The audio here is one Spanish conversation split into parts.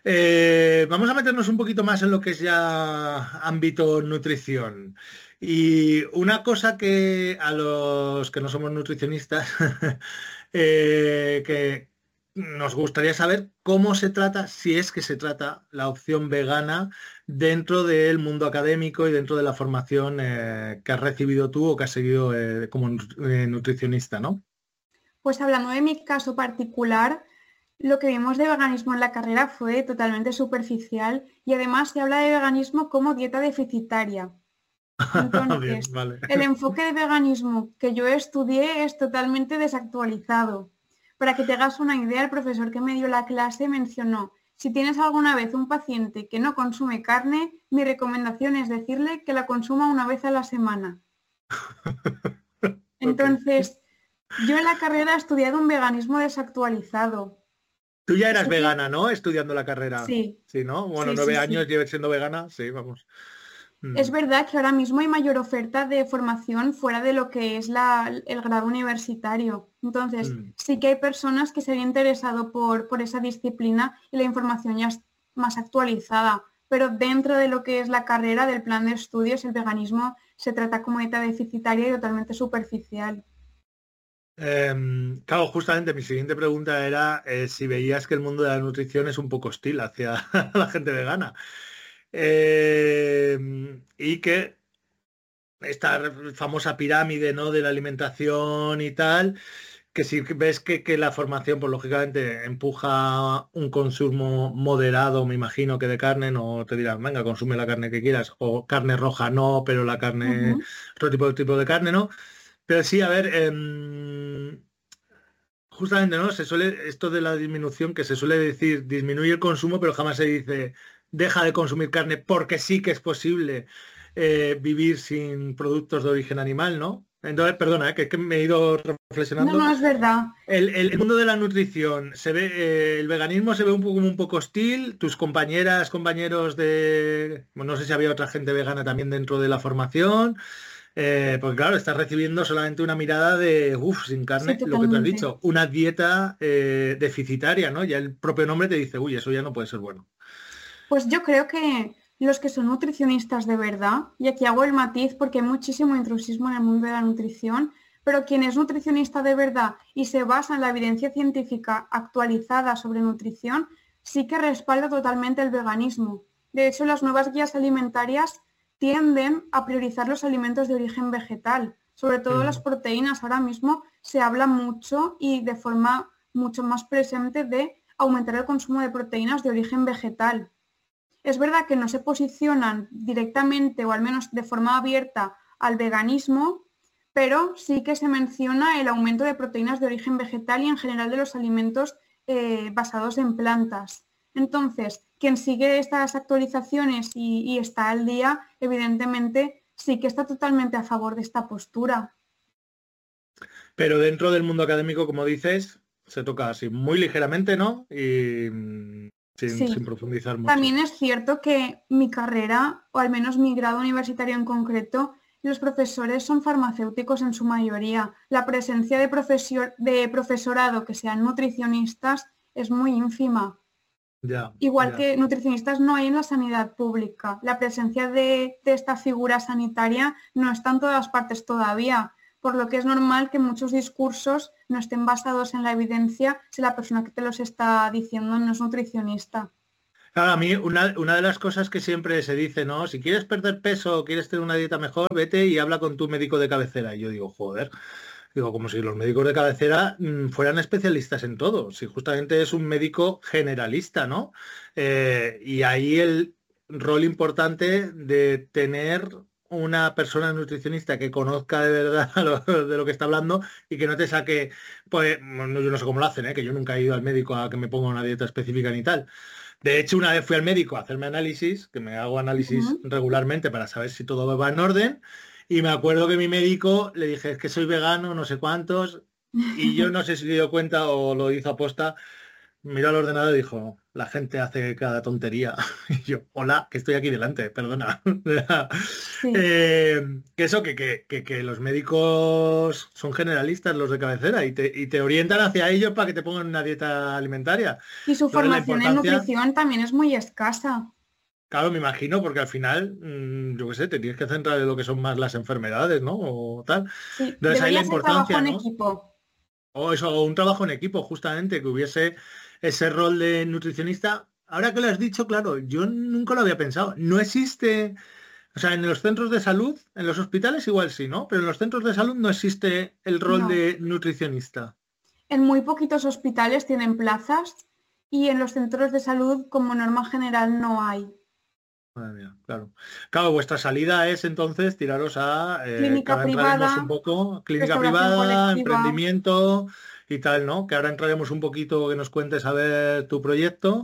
Vamos a meternos un poquito más en lo que es ya ámbito nutrición. Y una cosa que a los que no somos nutricionistas, que nos gustaría saber cómo se trata, si es que se trata, la opción vegana dentro del mundo académico y dentro de la formación que has recibido tú o que has seguido como nutricionista, ¿no? Pues hablando de mi caso particular, lo que vimos de veganismo en la carrera fue totalmente superficial y además se habla de veganismo como dieta deficitaria. Bien, Entonces, vale. el enfoque de veganismo que yo estudié es totalmente desactualizado. Para que te hagas una idea, el profesor que me dio la clase mencionó, si tienes alguna vez un paciente que no consume carne, mi recomendación es decirle que la consuma una vez a la semana. Ok. Entonces, yo en la carrera he estudiado un veganismo desactualizado. Tú ya eras Sí que, vegana, ¿no? Estudiando la carrera. sí, Sí, ¿no? Bueno, sí, sí, 9 años sí. lleves siendo vegana. Sí, vamos. Es Mm, verdad que ahora mismo hay mayor oferta de formación fuera de lo que es el grado universitario. Entonces, mm. sí que hay personas que se han interesado por esa disciplina y la información ya es más actualizada. Pero dentro de lo que es la carrera del plan de estudios, el veganismo se trata como dieta deficitaria y totalmente superficial. Claro, justamente mi siguiente pregunta era si veías que el mundo de la nutrición es un poco hostil hacia la gente vegana. Y que esta famosa pirámide, ¿no? De la alimentación y tal, que si ves que la formación, pues lógicamente empuja un consumo moderado, me imagino que de carne, no te dirán, venga, consume la carne que quieras, o carne roja no, pero la carne, Ujú. otro tipo de carne, ¿no? Pero sí, a ver, justamente, ¿no? Se suele, esto de la disminución, que se suele decir disminuye el consumo, pero jamás se dice deja de consumir carne porque sí que es posible vivir sin productos de origen animal, ¿no? Entonces, perdona, que me he ido No, reflexionando. no, es verdad. El mundo de la nutrición, se ve, el veganismo se ve un poco como un poco hostil. Tus compañeras, compañeros de, bueno, no sé si había otra gente vegana también dentro de la formación. Porque claro, estás recibiendo solamente una mirada de, uff, sin Sí, carne, lo que tú has totalmente. dicho, una dieta deficitaria, ¿no? Ya el propio nombre te dice, uy, eso ya no puede ser bueno. Pues yo creo que los que son nutricionistas de verdad, y aquí hago el matiz porque hay muchísimo intrusismo en el mundo de la nutrición, pero quien es nutricionista de verdad y se basa en la evidencia científica actualizada sobre nutrición, sí que respalda totalmente el veganismo. De hecho, las nuevas guías alimentarias tienden a priorizar los alimentos de origen vegetal, sobre todo las Mm. proteínas. Ahora mismo se habla mucho y de forma mucho más presente de aumentar el consumo de proteínas de origen vegetal. Es verdad que no se posicionan directamente o al menos de forma abierta al veganismo, pero sí que se menciona el aumento de proteínas de origen vegetal y en general de los alimentos basados en plantas. Entonces, quien sigue estas actualizaciones y está al día, evidentemente sí que está totalmente a favor de esta postura. Pero dentro del mundo académico, como dices, se toca así muy ligeramente, ¿no? Y sin Sí, profundizar mucho. también es cierto que mi carrera, o al menos mi grado universitario en concreto, los profesores son farmacéuticos en su mayoría. La presencia de profesorado que sean nutricionistas es muy ínfima. Ya, Igual ya. que nutricionistas no hay en la sanidad pública. La presencia de esta figura sanitaria no está en todas partes todavía, por lo que es normal que muchos discursos no estén basados en la evidencia si la persona que te los está diciendo no es nutricionista. Claro, a mí una de las cosas que siempre se dice, ¿no? Si quieres perder peso o quieres tener una dieta mejor, vete y habla con tu médico de cabecera. Y yo digo, joder, digo, como si los médicos de cabecera fueran especialistas en todo. Si justamente es un médico generalista, ¿no? Y ahí el rol importante de tener una persona nutricionista que conozca de verdad de lo que está hablando y que no te saque, pues, bueno, yo no sé cómo lo hacen, ¿eh? Que yo nunca he ido al médico a que me ponga una dieta específica ni tal. De hecho, una vez fui al médico a hacerme análisis, que me hago análisis Ujú. regularmente para saber si todo va en orden, y me acuerdo que mi médico le dije, es que soy vegano, no sé cuántos, y yo no sé si se dio cuenta o lo hizo aposta, miró al ordenador y dijo, la gente hace cada tontería. Y yo, hola, que estoy aquí delante, perdona. Sí. Que eso, que los médicos son generalistas, los de cabecera, y te orientan hacia ellos para que te pongan una dieta alimentaria. Y su Entonces la formación en importancia, nutrición también es muy escasa. claro, me imagino, porque al final, yo qué sé, te tienes que centrar en lo que son más las enfermedades, ¿no? O tal. Sí, Entonces ahí la debería ser trabajo importancia, en ¿no? equipo. O eso, o un trabajo en equipo, justamente, que hubiese ese rol de nutricionista. Ahora que lo has dicho, claro, yo nunca lo había pensado. No existe, o sea, en los centros de salud, en los hospitales igual sí, ¿no? Pero en los centros de salud no existe el rol No. de nutricionista. En muy poquitos hospitales tienen plazas y en los centros de salud, como norma general, no hay. Madre mía, claro. Claro, vuestra salida es entonces tiraros a, que Clínica ahora entraremos un privada, poco, clínica restauración privada, colectiva. emprendimiento y tal, ¿no? Que ahora entraremos un poquito, que nos cuentes a ver tu proyecto.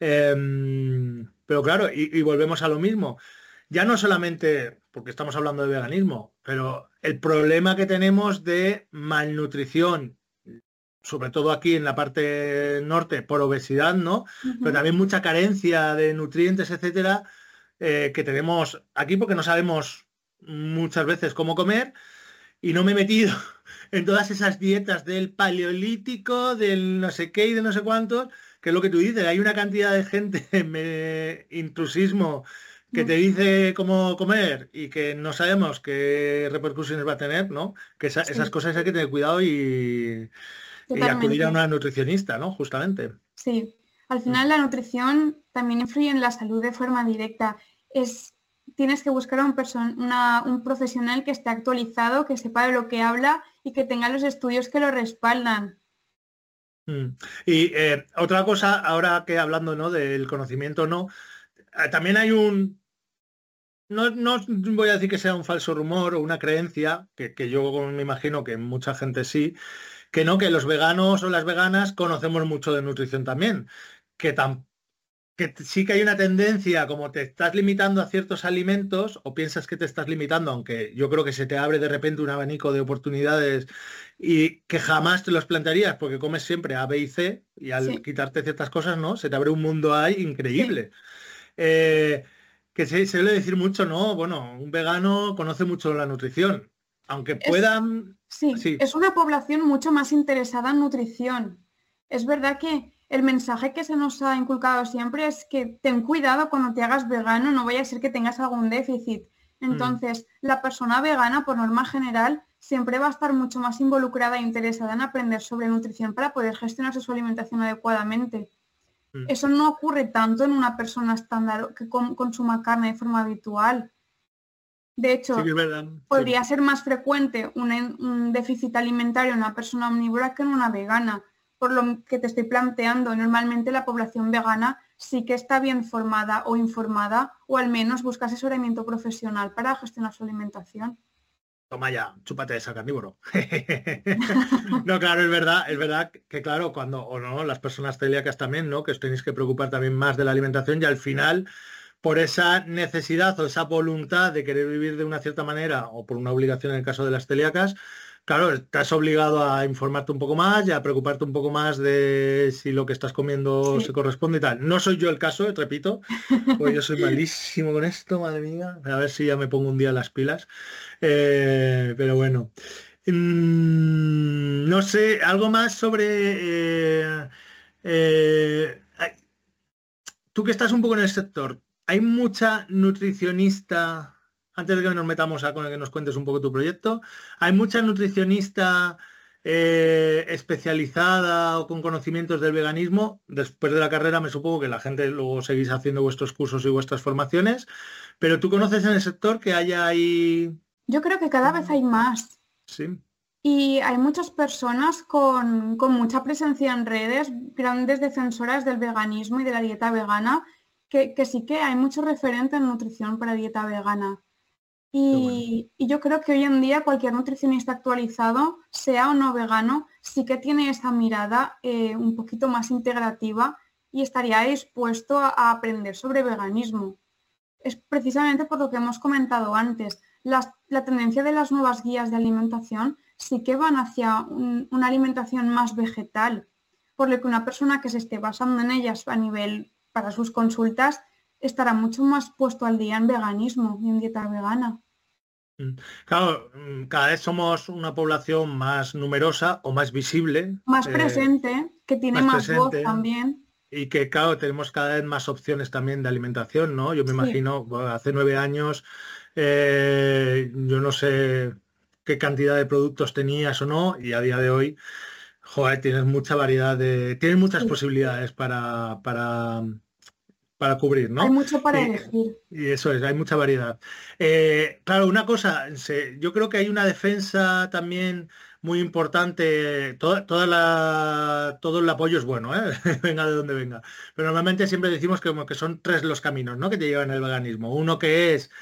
Pero claro, y volvemos a lo mismo. Ya no solamente porque estamos hablando de veganismo, pero el problema que tenemos de malnutrición, sobre todo aquí en la parte norte, por obesidad, ¿no? Pero Ujú. también mucha carencia de nutrientes, etcétera, que tenemos aquí porque no sabemos muchas veces cómo comer y no me he metido en todas esas dietas del paleolítico, del no sé qué y de no sé cuántos, que es lo que tú dices, hay una cantidad de gente intrusismo que te dice cómo comer y que no sabemos qué repercusiones va a tener, ¿no? Que esas Sí, cosas hay que tener cuidado y acudir a totalmente. una nutricionista, ¿no? Justamente. Sí. Al Mm. final la nutrición también influye en la salud de forma directa. Es, tienes que buscar a un profesional que esté actualizado, que sepa de lo que habla y que tenga los estudios que lo respaldan. Mm. Y otra cosa, ahora que hablando, ¿no? Del conocimiento, ¿no? También hay un, no voy a decir que sea un falso rumor o una creencia, que yo me imagino que mucha gente sí, que no, que los veganos o las veganas conocemos mucho de nutrición también, que, sí que hay una tendencia, como te estás limitando a ciertos alimentos o piensas que te estás limitando, aunque yo creo que se te abre de repente un abanico de oportunidades y que jamás te los plantearías porque comes siempre A, B y C y al Sí, quitarte ciertas cosas, ¿no? Se te abre un mundo ahí sí. increíble. Eh, que se suele decir mucho, ¿no? Bueno, un vegano conoce mucho la nutrición, aunque Es, puedan, sí, sí. es una población mucho más interesada en nutrición. Es verdad que el mensaje que se nos ha inculcado siempre es que ten cuidado cuando te hagas vegano, no vaya a ser que tengas algún déficit. Mm, Entonces, la persona vegana, por norma general, siempre va a estar mucho más involucrada e interesada en aprender sobre nutrición para poder gestionarse su alimentación adecuadamente. mm. Eso no ocurre tanto en una persona estándar que consuma carne de forma habitual. De Sí que hecho, es verdad, sí. podría ser más frecuente un déficit alimentario en una persona omnívora que en una vegana. Por lo que te estoy planteando, normalmente la población vegana sí que está bien formada o informada o al menos busca asesoramiento profesional para gestionar su alimentación. Toma ya, chúpate esa carnívoro. No, claro, es verdad que claro, cuando, o no, las personas celíacas también, ¿no? Que os tenéis que preocupar también más de la alimentación y al final, por esa necesidad o esa voluntad de querer vivir de una cierta manera, o por una obligación en el caso de las celíacas, claro, estás obligado a informarte un poco más y a preocuparte un poco más de si lo que estás comiendo se Sí, corresponde y tal. No soy yo el caso, repito, pues yo soy malísimo con esto, madre mía. A ver si ya me pongo un día las pilas. Pero bueno. No sé, algo más sobre... tú que estás un poco en el sector, ¿hay mucha nutricionista, antes de que nos metamos a con el que nos cuentes un poco tu proyecto, ¿hay mucha nutricionista especializada o con conocimientos del veganismo? Después de la carrera me supongo que la gente luego seguís haciendo vuestros cursos y vuestras formaciones, pero ¿tú conoces en el sector que haya ahí... yo creo que cada vez hay más. Sí. Y hay muchas personas con mucha presencia en redes, grandes defensoras del veganismo y de la dieta vegana, que sí que hay mucho referente en nutrición para dieta vegana. Qué bueno. Y yo creo que hoy en día cualquier nutricionista actualizado, sea o no vegano, sí que tiene esa mirada un poquito más integrativa y estaría dispuesto a aprender sobre veganismo. Es precisamente por lo que hemos comentado antes. La tendencia de las nuevas guías de alimentación sí que van hacia una alimentación más vegetal. por lo que una persona que se esté basando en ellas a nivel para sus consultas estará mucho más puesto al día en veganismo y en dieta vegana. Claro, cada vez somos una población más numerosa o más visible, Más presente, que tiene más más voz presente, también. y que, claro, tenemos cada vez más opciones también de alimentación, ¿no? Yo me Sí, imagino, bueno, hace 9 años, yo no sé qué cantidad de productos tenías o no, y a día de hoy, joder, tienes muchas sí. posibilidades para cubrir, Hay ¿no? mucho para Y, elegir. y eso es, hay mucha variedad. Claro, una cosa, yo creo que hay una defensa también muy importante. Todo el apoyo es bueno, ¿eh? Venga de donde venga. Pero normalmente siempre decimos que, como que son tres los caminos, ¿no? Que te llevan al veganismo. Uno que es,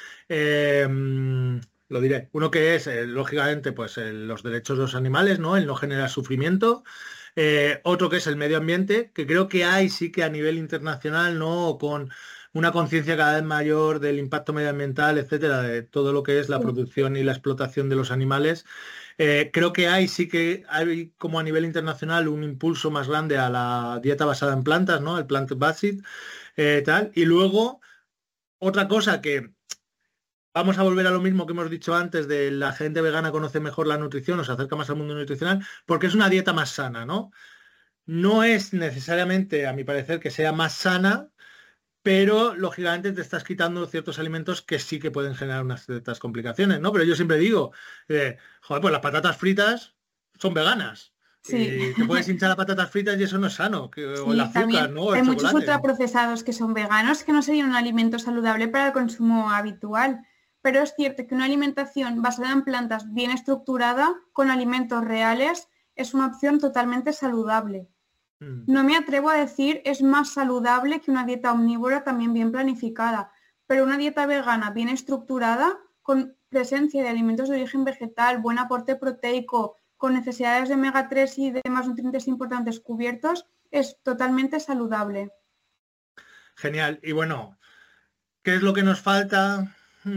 lo diré, uno que es, lógicamente, pues los derechos de los animales, ¿no? El no generar sufrimiento. Otro que es el medio ambiente, que creo que hay sí que a nivel internacional, ¿no? Con una conciencia cada vez mayor del impacto medioambiental, etcétera, de todo lo que es la Sí, producción y la explotación de los animales. Creo que sí que hay como a nivel internacional un impulso más grande a la dieta basada en plantas, ¿no? El plant-based, tal. Y luego, otra cosa que vamos a volver a lo mismo que hemos dicho antes de la gente vegana conoce mejor la nutrición, o se acerca más al mundo nutricional, porque es una dieta más sana, ¿no? No es necesariamente, a mi parecer, que sea más sana, pero lógicamente te estás quitando ciertos alimentos que sí que pueden generar unas ciertas complicaciones, ¿no? Pero yo siempre digo, joder, pues las patatas fritas son veganas. sí. Y te puedes hinchar a patatas fritas y eso no es sano, o el Sí, azúcar, también ¿no? O el hay muchos chocolate. ultraprocesados que son veganos, que no serían un alimento saludable para el consumo habitual. Pero es cierto que una alimentación basada en plantas bien estructurada, con alimentos reales, es una opción totalmente saludable. Mm. No me atrevo a decir es más saludable que una dieta omnívora también bien planificada, pero una dieta vegana bien estructurada, con presencia de alimentos de origen vegetal, buen aporte proteico, con necesidades de omega 3 y demás nutrientes importantes cubiertos, es totalmente saludable. Genial. Y bueno, ¿qué es lo que nos falta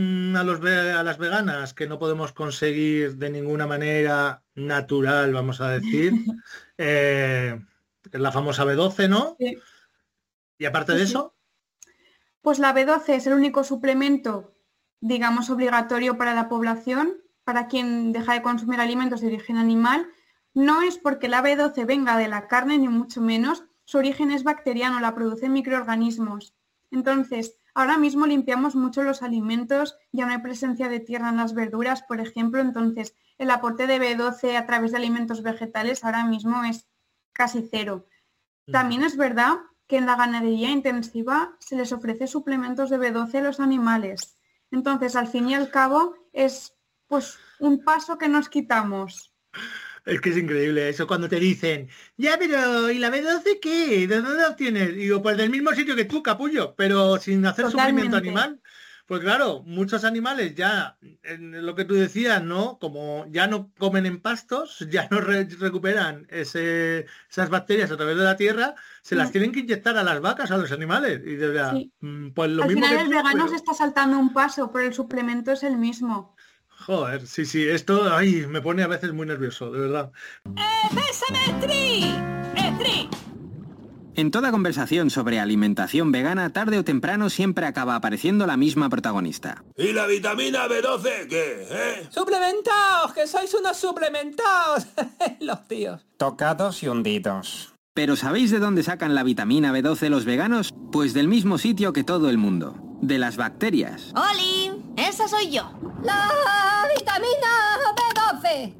a las veganas? Que no podemos conseguir de ninguna manera natural, vamos a decir. Eh, es la famosa B12, ¿no? Sí, Y aparte sí, de sí. eso, Pues la B12 es el único suplemento, digamos, obligatorio para la población, para quien deja de consumir alimentos de origen animal. No es porque la B12 venga de la carne, ni mucho menos. Su origen es bacteriano, la producen microorganismos. Entonces, ahora mismo limpiamos mucho los alimentos, ya no hay presencia de tierra en las verduras, por ejemplo. Entonces, el aporte de B12 a través de alimentos vegetales ahora mismo es casi cero. mm, También es verdad que en la ganadería intensiva se les ofrece suplementos de B12 a los animales. Entonces, al fin y al cabo, es pues un paso que nos quitamos. es que es increíble eso cuando te dicen, ya, pero ¿y la B12 qué? ¿De dónde la obtienes? Y digo, pues del mismo sitio que tú, capullo, pero sin hacer sufrimiento Totalmente. animal. Pues claro, muchos animales ya, en lo que tú decías, ¿no? Como ya no comen en pastos, ya no recuperan esas bacterias a través de la tierra, se las Mm, tienen que inyectar a las vacas, a los animales. Y de verdad, sí. pues lo Al mismo final que el tú, vegano se pero está saltando un paso, pero el suplemento es el mismo. joder, sí, sí, esto, ay, me pone a veces muy nervioso, de verdad. ¡Bésame, Tri! ¡Tri! En toda conversación sobre alimentación vegana, tarde o temprano siempre acaba apareciendo la misma protagonista. ¿Y la vitamina B12 qué? ¡Suplementaos! ¡Que sois unos suplementaos! Los tíos. Tocados y hundidos. ¿Pero sabéis de dónde sacan la vitamina B12 los veganos? Pues del mismo sitio que todo el mundo. De las bacterias. ¡Oli! ¡Esa soy yo! La vitamina B12.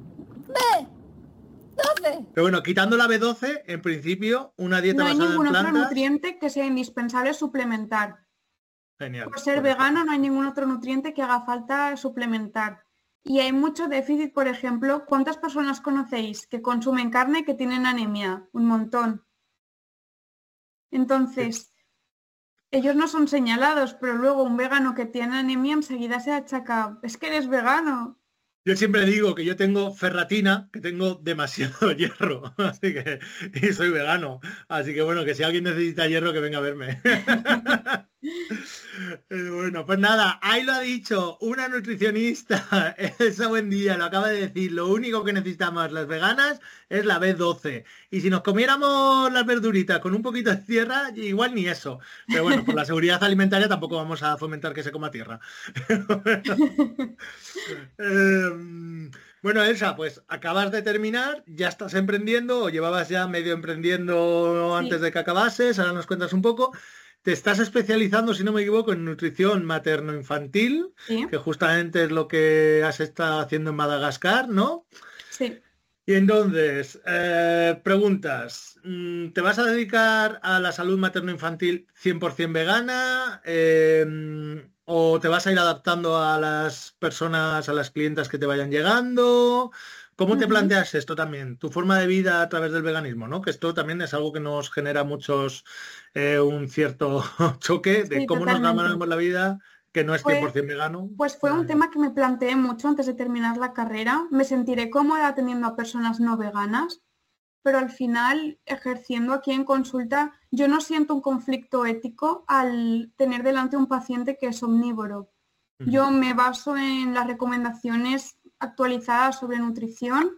B12. Pero bueno, quitando la B12, en principio, una dieta No hay basada en ningún otro plantas. nutriente que sea indispensable suplementar. Genial. Por ser Correcto. vegano no hay ningún otro nutriente que haga falta suplementar. Y hay mucho déficit, por ejemplo, ¿cuántas personas conocéis que consumen carne que tienen anemia? Un montón. Entonces, ellos no son señalados, pero luego un vegano que tiene anemia enseguida se achaca, es que eres vegano. Yo siempre digo que yo tengo ferratina, que tengo demasiado hierro, así que y soy vegano. Así que bueno, que si alguien necesita hierro, que venga a verme. Bueno, pues nada, ahí lo ha dicho una nutricionista, Elsa Buendía, lo acaba de decir, lo único que necesitamos las veganas es la B12. Y si nos comiéramos las verduritas con un poquito de tierra, igual ni eso. Pero bueno, por la seguridad alimentaria tampoco vamos a fomentar que se coma tierra. Bueno, Elsa, pues acabas de terminar, ya estás emprendiendo o llevabas ya medio emprendiendo Sí, antes de que acabases, ahora nos cuentas un poco. Te estás especializando, si no me equivoco, en nutrición materno-infantil, sí, que justamente es lo que has estado haciendo en Madagascar, ¿no? sí. Y entonces, preguntas, ¿te vas a dedicar a la salud materno-infantil 100% vegana? ¿O te vas a ir adaptando a las personas, a las clientas que te vayan llegando? ¿Cómo te Ujú. planteas esto también? Tu forma de vida a través del veganismo, ¿no? Que esto también es algo que nos genera muchos un cierto choque de Sí, cómo nos totalmente. ganamos la vida, que no es Fue, 100% vegano. pues fue un tema que me planteé mucho antes de terminar la carrera. Me sentiré cómoda atendiendo a personas no veganas, pero al final, ejerciendo aquí en consulta, yo no siento un conflicto ético al tener delante un paciente que es omnívoro. Ujú. Yo me baso en las recomendaciones actualizadas sobre nutrición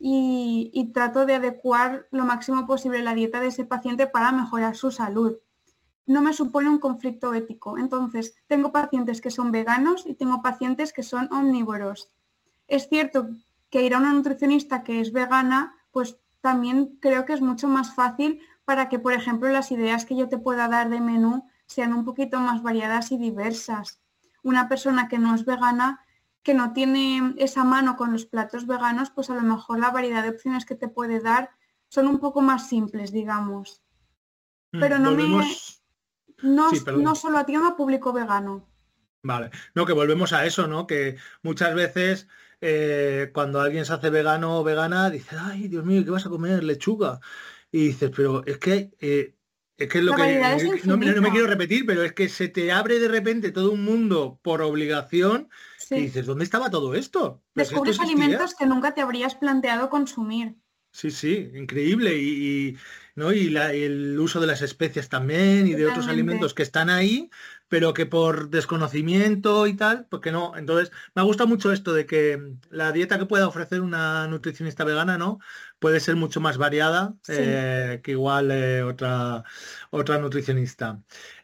y trato de adecuar lo máximo posible la dieta de ese paciente para mejorar su salud. No me supone un conflicto ético. Entonces, tengo pacientes que son veganos y tengo pacientes que son omnívoros. Es cierto que ir a una nutricionista que es vegana, pues también creo que es mucho más fácil para que, por ejemplo, las ideas que yo te pueda dar de menú sean un poquito más variadas y diversas. Una persona que no es vegana, que no tiene esa mano con los platos veganos, pues a lo mejor la variedad de opciones que te puede dar son un poco más simples, digamos. Pero Volvemos, no, sí, no perdón. solo atiendo a público vegano. Vale, no, que volvemos a eso, ¿no? Que muchas veces cuando alguien se hace vegano o vegana, dice, ay, Dios mío, ¿qué vas a comer? Lechuga. Y dices, pero es que es lo La variedad es que, no, no me quiero infinita. repetir, pero es que se te abre de repente todo un mundo por obligación que Sí. dices, ¿dónde estaba todo esto? Pero si esto Descubres existía. alimentos que nunca te habrías planteado consumir. Sí, sí, increíble. ¿No? Y el uso de las especias también y de otros Totalmente. alimentos que están ahí, pero que por desconocimiento y tal, pues que no. Entonces, me gusta mucho esto de que la dieta que pueda ofrecer una nutricionista vegana, ¿no? Puede ser mucho más variada Sí. que igual otra nutricionista.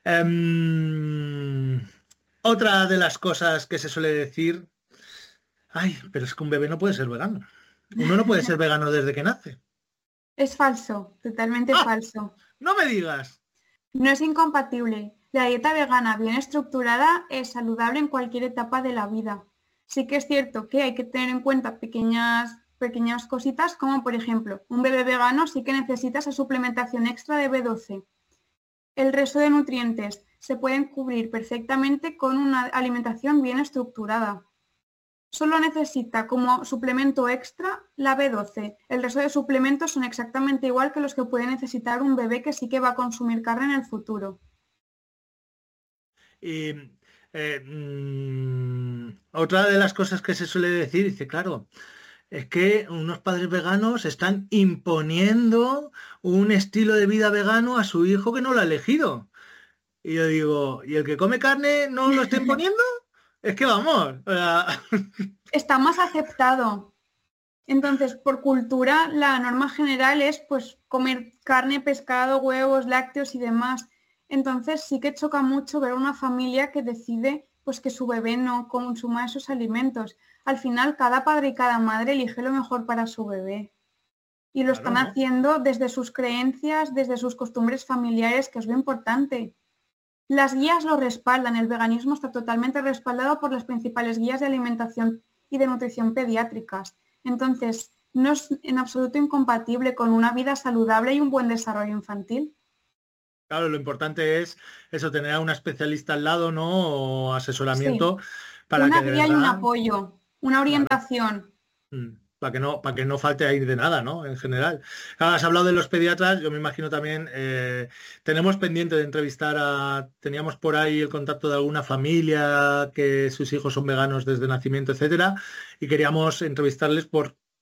Em, Otra de las cosas que se suele decir, ay, pero es que un bebé no puede ser vegano. Uno no puede ser vegano desde que nace. Es falso, totalmente ¡Ah! falso. No me digas. No es incompatible. La dieta vegana bien estructurada es saludable en cualquier etapa de la vida. Sí que es cierto que hay que tener en cuenta pequeñas cositas, como por ejemplo, un bebé vegano sí que necesita esa suplementación extra de B12. El resto de nutrientes se pueden cubrir perfectamente con una alimentación bien estructurada. Solo necesita como suplemento extra la B12. El resto de suplementos son exactamente igual que los que puede necesitar un bebé que sí que va a consumir carne en el futuro. Y otra de las cosas que se suele decir, dice, claro, es que unos padres veganos están imponiendo un estilo de vida vegano a su hijo que no lo ha elegido. Y yo digo, ¿y el que come carne no lo está imponiendo? Es que vamos, o sea, Está más aceptado. Entonces, por cultura, la norma general es pues comer carne, pescado, huevos, lácteos y demás. Entonces, sí que choca mucho ver una familia que decide pues que su bebé no consuma esos alimentos. Al final, cada padre y cada madre elige lo mejor para su bebé. Y lo claro, están ¿no? haciendo desde sus creencias, desde sus costumbres familiares, que es lo importante. Las guías lo respaldan, el veganismo está totalmente respaldado por las principales guías de alimentación y de nutrición pediátricas. Entonces, no es en absoluto incompatible con una vida saludable y un buen desarrollo infantil. Claro, lo importante es eso, tener a una especialista al lado, ¿no? O Sí, asesoramiento para que una de guía y un verdad, apoyo, una claro. orientación. Para que no falte ahí de nada, ¿no? En general. Claro, has hablado de los pediatras, yo me imagino también, tenemos pendiente de entrevistar teníamos por ahí el contacto de alguna familia que sus hijos son veganos desde nacimiento, etcétera, y queríamos entrevistarles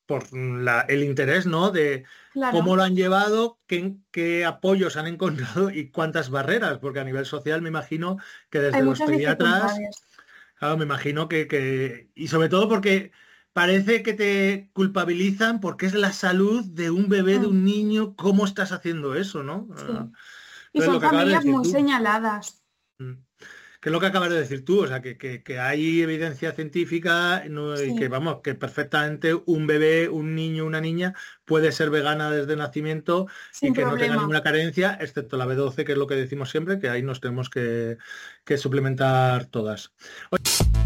por el interés, ¿no? De Claro. cómo lo han llevado, qué apoyos han encontrado y cuántas barreras, porque a nivel social me imagino que desde Hay los muchas pediatras, dificultades. claro, me imagino y sobre todo porque parece que te culpabilizan porque es la salud de un bebé, de Mm, un niño, cómo estás haciendo eso, ¿no? sí. Y Entonces lo son que acabas de familias decir muy tú. señaladas. Mm. Que es lo que acabas de decir tú, o sea, que hay evidencia científica y que Sí, vamos, que perfectamente un bebé, un niño, una niña puede ser vegana desde nacimiento y sin que no tenga problema. ninguna carencia, excepto la B12, que es lo que decimos siempre, que ahí nos tenemos que suplementar todas.